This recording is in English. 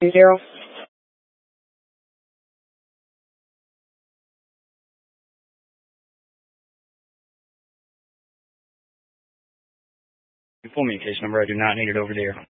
Zero. Full me case number. I do not need it over there.